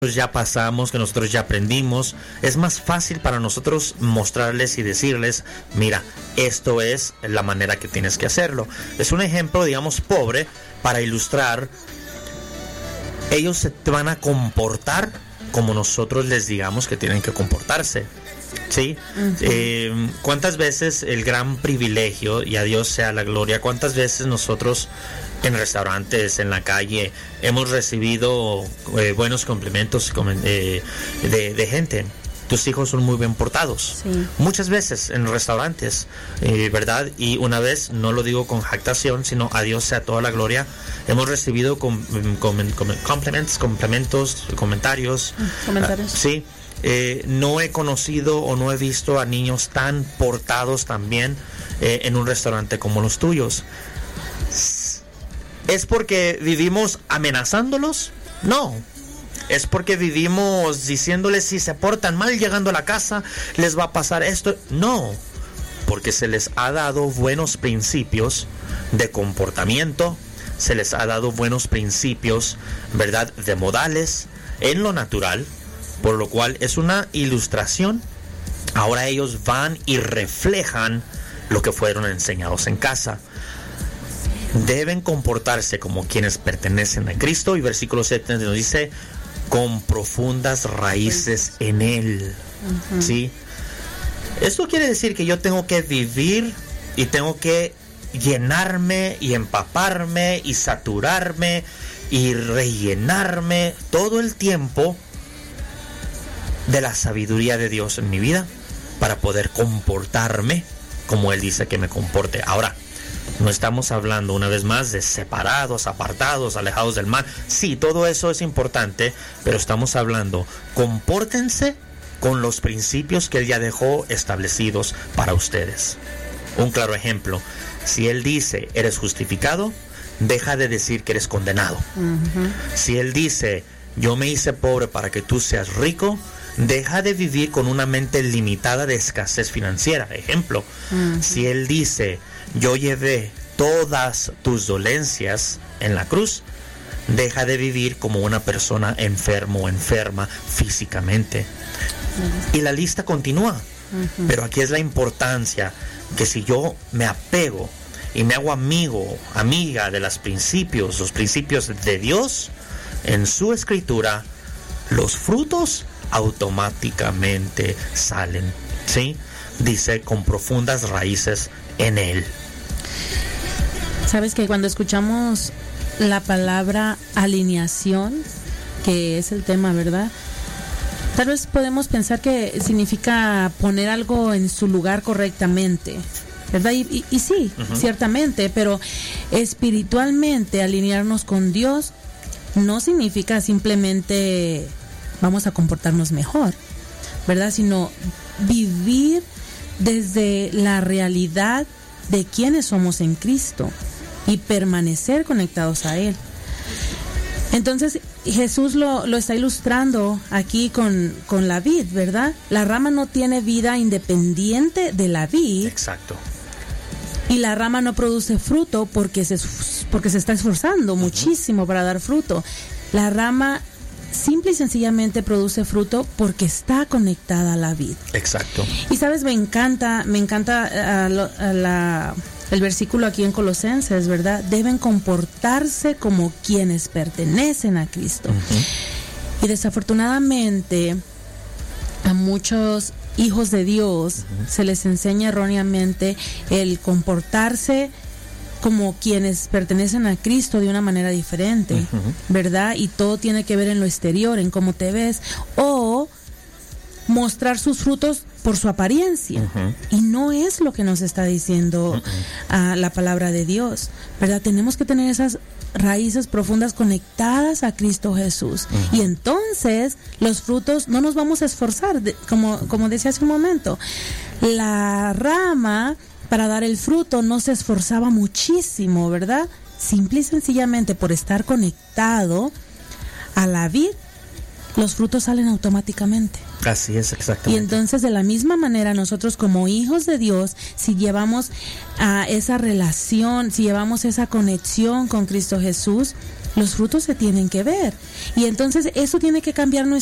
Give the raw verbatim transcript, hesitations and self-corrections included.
ya pasamos, que nosotros ya aprendimos, es más fácil para nosotros mostrarles y decirles, mira, esto es la manera que tienes que hacerlo. Es un ejemplo, digamos, pobre para ilustrar. Ellos se van a comportar como nosotros les digamos que tienen que comportarse, ¿sí? Uh-huh. Eh, ¿cuántas veces el gran privilegio, y a Dios sea la gloria, cuántas veces nosotros en restaurantes, en la calle, hemos recibido eh, buenos complimentos eh, de, de gente? Tus hijos son muy bien portados. Sí. Muchas veces en restaurantes, eh, ¿verdad? Y una vez, no lo digo con jactación, sino a Dios sea toda la gloria, hemos recibido com, com, com, compliments, complementos, comentarios. Comentarios. Uh, sí. Eh, no he conocido o no he visto a niños tan portados también eh, en un restaurante como los tuyos. ¿Es porque vivimos amenazándolos? No. ¿Es porque vivimos diciéndoles si se portan mal llegando a la casa les va a pasar esto? No. Porque se les ha dado buenos principios de comportamiento, se les ha dado buenos principios, ¿verdad?, de modales en lo natural, por lo cual es una ilustración. Ahora ellos van y reflejan lo que fueron enseñados en casa. Deben comportarse como quienes pertenecen a Cristo, y versículo siete nos dice, con profundas raíces en Él. Uh-huh. ¿Sí? Esto quiere decir que yo tengo que vivir y tengo que llenarme y empaparme y saturarme y rellenarme todo el tiempo de la sabiduría de Dios en mi vida para poder comportarme como Él dice que me comporte. Ahora, no estamos hablando una vez más de separados, apartados, alejados del mal. Sí, todo eso es importante, pero estamos hablando, compórtense con los principios que Él ya dejó establecidos para ustedes. Un claro ejemplo, si Él dice, eres justificado, deja de decir que eres condenado. Uh-huh. Si Él dice, yo me hice pobre para que tú seas rico, deja de vivir con una mente limitada de escasez financiera. Ejemplo, uh-huh. Si Él dice, yo llevé todas tus dolencias en la cruz, deja de vivir como una persona enfermo o enferma físicamente. Uh-huh. Y la lista continúa. Uh-huh. Pero aquí es la importancia que si yo me apego y me hago amigo, amiga de los principios, los principios de Dios en su escritura, los frutos automáticamente salen, ¿sí? Dice, con profundas raíces en Él. Sabes que cuando escuchamos la palabra alineación, que es el tema, ¿verdad?, tal vez podemos pensar que significa poner algo en su lugar correctamente, ¿verdad? Y, y, y sí, uh-huh. ciertamente, pero espiritualmente alinearnos con Dios no significa simplemente vamos a comportarnos mejor, ¿verdad? Sino vivir desde la realidad de quiénes somos en Cristo y permanecer conectados a Él. Entonces Jesús lo, lo está ilustrando aquí con, con la vid, ¿verdad? La rama no tiene vida independiente de la vid. Exacto. Y la rama no produce fruto porque se, porque se está esforzando uh-huh. muchísimo para dar fruto. La rama simple y sencillamente produce fruto porque está conectada a la vid. Exacto. Y sabes, me encanta, me encanta uh, lo, uh, la, el versículo aquí en Colosenses, ¿verdad? Deben comportarse como quienes pertenecen a Cristo. Uh-huh. Y desafortunadamente a muchos hijos de Dios uh-huh. se les enseña erróneamente el comportarse como quienes pertenecen a Cristo de una manera diferente, uh-huh. ¿verdad? Y todo tiene que ver en lo exterior, en cómo te ves, o mostrar sus frutos por su apariencia. Uh-huh. Y no es lo que nos está diciendo uh-huh. uh, la palabra de Dios, ¿verdad? Tenemos que tener esas raíces profundas conectadas a Cristo Jesús. Uh-huh. Y entonces los frutos no nos vamos a esforzar, de, como, como decía hace un momento. La rama para dar el fruto no se esforzaba muchísimo, ¿verdad? Simple y sencillamente por estar conectado a la vid, los frutos salen automáticamente. Así es, exactamente. Y entonces, de la misma manera, nosotros como hijos de Dios, si llevamos a uh, esa relación, si llevamos esa conexión con Cristo Jesús, Los frutos se tienen que ver. Y entonces eso tiene que cambiar nuestra